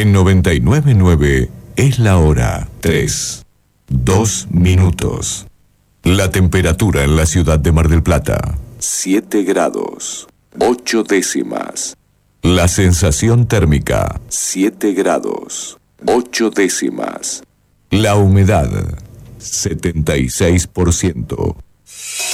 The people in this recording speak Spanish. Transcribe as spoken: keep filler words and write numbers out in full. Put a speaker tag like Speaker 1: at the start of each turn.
Speaker 1: En noventa y nueve punto nueve es la hora tres, dos minutos. La temperatura en la ciudad de Mar del Plata, siete grados, ocho décimas. La sensación térmica, siete grados, ocho décimas. La humedad, setenta y seis por ciento.